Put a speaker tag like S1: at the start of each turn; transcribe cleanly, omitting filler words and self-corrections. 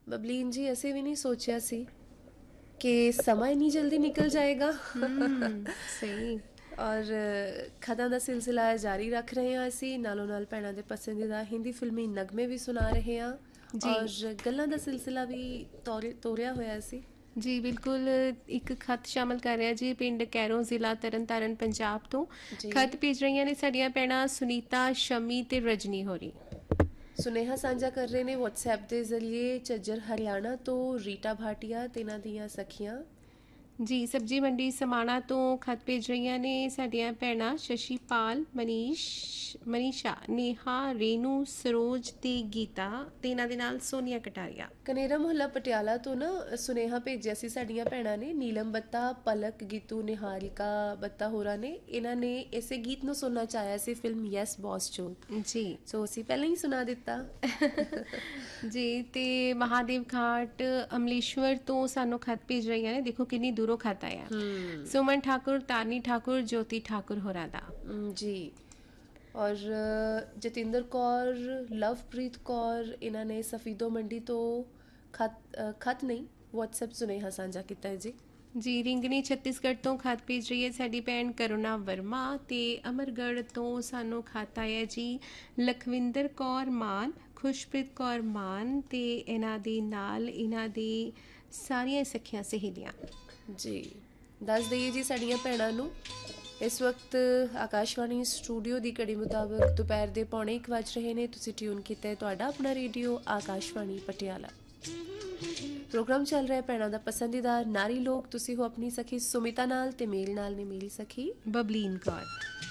S1: बबलीन जी, ऐसे भी नहीं सोचा सी कि ਸਮਾਂ ਇੰਨੀ ਜਲਦੀ ਨਿਕਲ ਜਾਏਗਾ।
S2: ਸਹੀ।
S1: ਔਰ ਖਤਾਂ ਦਾ ਸਿਲਸਿਲਾ ਜਾਰੀ ਰੱਖ ਰਹੇ ਹਾਂ ਅਸੀਂ, ਨਾਲੋਂ ਨਾਲ ਭੈਣਾਂ ਦੇ ਪਸੰਦੀਦਾ ਹਿੰਦੀ ਫਿਲਮੀ ਨਗਮੇ ਵੀ ਸੁਣਾ ਰਹੇ ਹਾਂ
S2: ਜੀ
S1: ਔਰ ਗੱਲਾਂ ਦਾ ਸਿਲਸਿਲਾ ਵੀ ਤੋਰਿਆ ਹੋਇਆ ਸੀ।
S2: ਜੀ ਬਿਲਕੁਲ। ਇੱਕ ਖਤ ਸ਼ਾਮਲ ਕਰ ਰਿਹਾ ਜੀ ਪਿੰਡ ਕੈਰੋਂ, ਜ਼ਿਲ੍ਹਾ ਤਰਨਤਾਰਨ, ਪੰਜਾਬ ਤੋਂ।
S1: ਜੀ,
S2: ਖਤ ਭੇਜ ਰਹੀਆਂ ਨੇ ਸਾਡੀਆਂ ਭੈਣਾਂ ਸੁਨੀਤਾ, ਸ਼ਮੀ ਤੇ ਰਜਨੀ ਹੋਰੀ।
S1: ਸੁਨੇਹਾ ਸਾਂਝਾ ਕਰ ਰਹੇ ਨੇ WhatsApp ਦੇ ਜ਼ਰੀਏ ਝੱਜਰ ਹਰਿਆਣਾ ਤੋਂ ਰੀਟਾ ਭਾਟੀਆ ਤੇ ਇਹਨਾਂ ਦੀਆਂ ਸਖੀਆਂ।
S2: ਜੀ ਸਬਜ਼ੀ ਮੰਡੀ ਸਮਾਣਾ ਤੋਂ ਖਤ ਭੇਜ ਰਹੀਆਂ ਨੇ ਸਾਡੀਆਂ ਭੈਣਾਂ ਸ਼ਸ਼ੀਪਾਲ, ਮਨੀਸ਼ਾ, ਨੇਹਾ, ਰੇਨੂ, ਸਰੋਜ ਤੇ ਗੀਤਾ ਤੇ ਇਹਨਾਂ ਦੇ ਨਾਲ ਸੋਨੀਆ ਕਟਾਰੀਆ।
S1: ਕਨੇਰਾ ਮੁਹੱਲਾ ਪਟਿਆਲਾ ਤੋਂ ਨਾ ਸੁਨੇਹਾ ਭੇਜਿਆ ਸੀ ਸਾਡੀਆਂ ਭੈਣਾਂ ਨੇ, ਨੀਲਮ ਬੱਤਾ, ਪਲਕ, ਗੀਤੂ, ਨਿਹਾਰਿਕਾ ਬੱਤਾ ਹੋਰਾਂ ਨੇ। ਇਹਨਾਂ ਨੇ ਇਸੇ ਗੀਤ ਨੂੰ ਸੁਣਨਾ ਚਾਹਿਆ ਸੀ ਫਿਲਮ ਯੈਸ ਬੌਸ ਚੋਂ,
S2: ਜੀ
S1: ਸੋ ਅਸੀਂ ਪਹਿਲਾਂ ਹੀ ਸੁਣਾ ਦਿੱਤਾ।
S2: ਜੀ ਤੇ ਮਹਾਦੇਵ ਘਾਟ ਅਮਲੇਸ਼ਵਰ ਤੋਂ ਸਾਨੂੰ ਖਤ ਭੇਜ ਰਹੀਆਂ ਨੇ। ਦੇਖੋ ਕਿੰਨੀ ਦੂਰੋਂ ਖਤ ਆਇਆ। ਸੁਮਨ ਠਾकुर, ਤਾਨੀ ਠਾकुर, ਜੋਤੀ ਠਾकुर ਹੋਰਾਂ ਦਾ।
S1: ਜੀ ਔਰ ਜਤਿੰਦਰ ਕੌਰ, ਲਵਪ੍ਰੀਤ ਕੌਰ, ਇਹਨਾਂ ਨੇ ਸਫੀਦੋ ਮੰਡੀ ਤੋਂ ਖਤ ਨਹੀਂ WhatsApp ਸੁਨੇਹਾ ਸਾਂਝਾ ਕੀਤਾ ਹੈ ਜੀ।
S2: ਜੀ ਰਿੰਗਣੀ ਛੱਤੀਸਗੜ੍ਹ ਤੋਂ ਖਤ ਭੇਜ ਰਹੀ ਹੈ ਸਾਡੀ ਭੈਣ ਕਰੁਣਾ ਵਰਮਾ ਤੇ ਅਮਰਗੜ੍ਹ ਤੋਂ ਸਾਨੂੰ ਖਤ ਆਇਆ ਜੀ ਲਖਵਿੰਦਰ ਕੌਰ ਮਾਨ, ਖੁਸ਼ਪ੍ਰੀਤ ਕੌਰ ਮਾਨ ਤੇ ਇਹਨਾਂ ਦੇ ਨਾਲ ਇਹਨਾਂ ਦੀ ਸਾਰੀਆਂ ਸਖੀਆਂ ਸਹੇਲੀਆਂ।
S1: ਜੀ ਦੱਸ ਦਈਏ ਜੀ ਸਾਡੀਆਂ ਭੈਣਾਂ ਨੂੰ, ਇਸ ਵਕਤ ਆਕਾਸ਼ਵਾਣੀ ਸਟੂਡੀਓ ਦੀ ਘੜੀ ਮੁਤਾਬਕ ਦੁਪਹਿਰ ਦੇ 1:45 ਵੱਜ ਰਹੇ ਨੇ। ਤੁਸੀਂ ਟਿਊਨ ਕੀਤਾ ਹੈ ਤੁਹਾਡਾ ਆਪਣਾ ਰੇਡੀਓ ਆਕਾਸ਼ਵਾਣੀ ਪਟਿਆਲਾ। ਪ੍ਰੋਗਰਾਮ ਚੱਲ ਰਿਹਾ ਭੈਣਾਂ ਦਾ ਪਸੰਦੀਦਾ ਨਾਰੀ ਲੋਕ। ਤੁਸੀਂ ਹੋ ਆਪਣੀ ਸਖੀ ਸੁਮਿਤਾ ਨਾਲ ਤੇ ਮੇਲ ਨਾਲ ਨੇ ਮੇਰੀ ਸਖੀ
S2: ਬਬਲੀਨ ਕੌਰ।